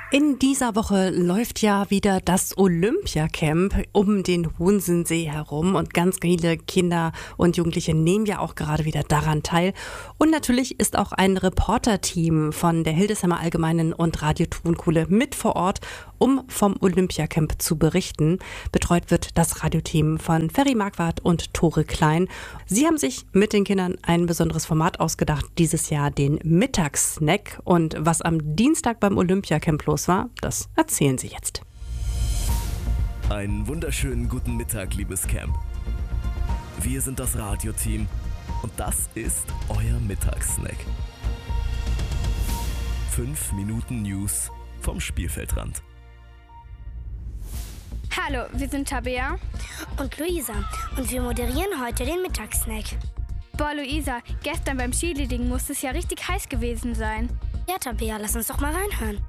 In dieser Woche läuft ja wieder das Olympiacamp um den Hohensensee herum und ganz viele Kinder und Jugendliche nehmen ja auch gerade wieder daran teil. Und natürlich ist auch ein Reporterteam von der Hildesheimer Allgemeinen und Radio Tonkuhle mit vor Ort, um vom Olympiacamp zu berichten. Betreut wird das Radioteam von Ferry Marquardt und Tore Klein. Sie haben sich mit den Kindern ein besonderes Format ausgedacht, dieses Jahr den Mittagssnack. Und was am Dienstag beim Olympiacamp los war, das erzählen Sie jetzt. Einen wunderschönen guten Mittag, liebes Camp. Wir sind das Radioteam und das ist euer Mittagssnack. 5 Minuten News vom Spielfeldrand. Hallo, wir sind Tabea und Luisa und wir moderieren heute den Mittagssnack. Boah, Luisa, gestern beim Cheerleading muss es ja richtig heiß gewesen sein. Ja, Tabea, lass uns doch mal reinhören.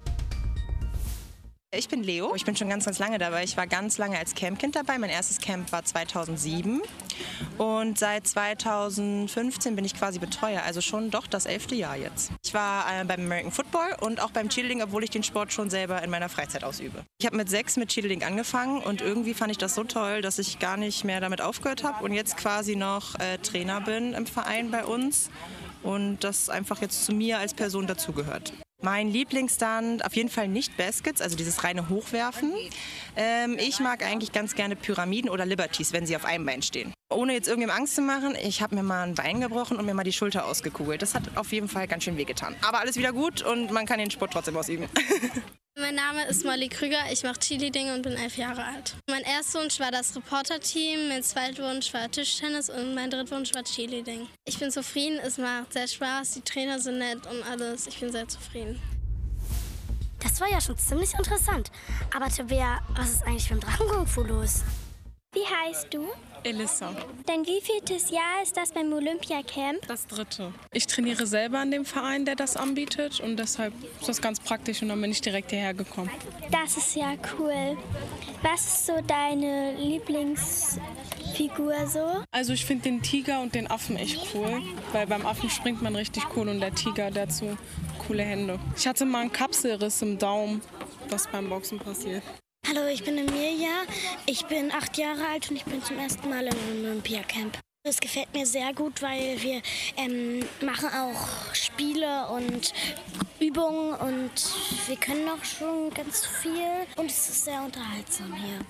Ich bin Leo, ich bin schon ganz lange dabei. Ich war ganz lange als Campkind dabei. Mein erstes Camp war 2007 und seit 2015 bin ich quasi Betreuer, also schon doch das 11. Jahr jetzt. Ich war beim American Football und auch beim Cheerleading, obwohl ich den Sport schon selber in meiner Freizeit ausübe. Ich habe mit 6 mit Cheerleading angefangen und irgendwie fand ich das so toll, dass ich gar nicht mehr damit aufgehört habe und jetzt quasi noch Trainer bin im Verein bei uns und das einfach jetzt zu mir als Person dazugehört. Mein Lieblingsstand, auf jeden Fall nicht Baskets, also dieses reine Hochwerfen. Ich mag eigentlich ganz gerne Pyramiden oder Liberties, wenn sie auf einem Bein stehen. Ohne jetzt irgendwem Angst zu machen, ich habe mir mal ein Bein gebrochen und mir mal die Schulter ausgekugelt. Das hat auf jeden Fall ganz schön wehgetan. Aber alles wieder gut und man kann den Sport trotzdem ausüben. Mein Name ist Molly Krüger, ich mache Cheerleading und bin 11 Jahre alt. Mein erster Wunsch war das Reporterteam, mein zweiter Wunsch war Tischtennis und mein dritter Wunsch war Cheerleading. Ich bin zufrieden, es macht sehr Spaß, die Trainer sind nett und alles. Ich bin sehr zufrieden. Das war ja schon ziemlich interessant. Aber Tabea, was ist eigentlich beim Drachenkung-Fu los? Wie heißt du? Elissa. Dein wievieltes Jahr ist das beim Olympiacamp? Das 3. Ich trainiere selber an dem Verein, der das anbietet und deshalb ist das ganz praktisch und dann bin ich direkt hierher gekommen. Das ist ja cool. Was ist so deine Lieblingsfigur so? Also ich finde den Tiger und den Affen echt cool, weil beim Affen springt man richtig cool und der Tiger, der hat so coole Hände. Ich hatte mal einen Kapselriss im Daumen, was beim Boxen passiert. Hallo, ich bin Emilia, ich bin 8 Jahre alt und ich bin zum ersten Mal im Olympiacamp. Das gefällt mir sehr gut, weil wir machen auch Spiele und Übungen und wir können auch schon ganz viel und es ist sehr unterhaltsam hier.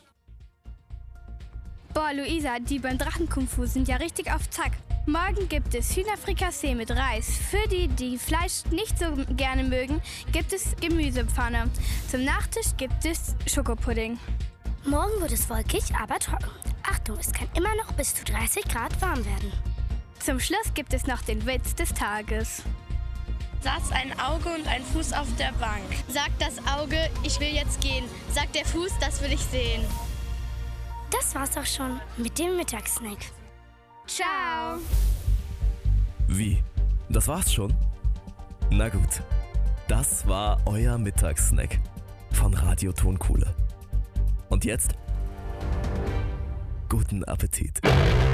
Boah, Luisa, die beim Drachenkung-Fu sind ja richtig auf Zack. Morgen gibt es Hühnerfrikassee mit Reis. Für die, die Fleisch nicht so gerne mögen, gibt es Gemüsepfanne. Zum Nachtisch gibt es Schokopudding. Morgen wird es wolkig, aber trocken. Achtung, es kann immer noch bis zu 30 Grad warm werden. Zum Schluss gibt es noch den Witz des Tages. Saß ein Auge und ein Fuß auf der Bank. Sagt das Auge, ich will jetzt gehen. Sagt der Fuß, das will ich sehen. Das war's auch schon mit dem Mittagssnack. Ciao! Wie? Das war's schon? Na gut, das war euer Mittagssnack von Radio Tonkuhle. Und jetzt guten Appetit.